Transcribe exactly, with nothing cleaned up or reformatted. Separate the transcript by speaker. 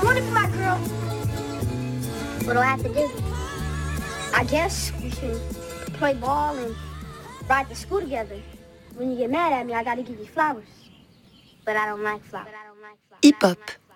Speaker 1: want to be my girl? What do I have to do? I guess we should play ball and ride to school together. When you get mad at me, I gotta give you flowers. But I don't like flowers.
Speaker 2: Hip-hop.